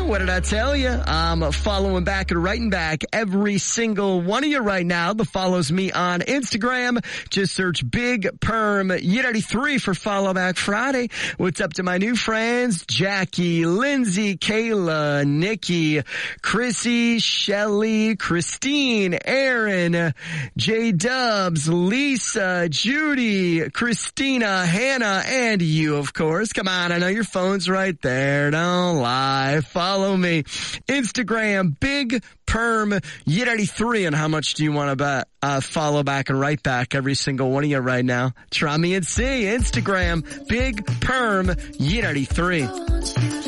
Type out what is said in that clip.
What did I tell you? I'm following back and writing back every single one of you right now that follows me on Instagram. Just search Big Perm Yet83 for Follow Back Friday. What's up to my new friends? Jackie, Lindsay, Kayla, Nikki, Chrissy, Shelly, Christine, Aaron, J-Dubs, Lisa, Judy, Christina, Hannah, and you, of course. Come on, I know your phone's right there. Don't lie. Follow me. Instagram, Big Perm Yet83. And how much do you want to bet? Follow back and write back every single one of you right now. Try me and see. Instagram, Big Perm Yet83.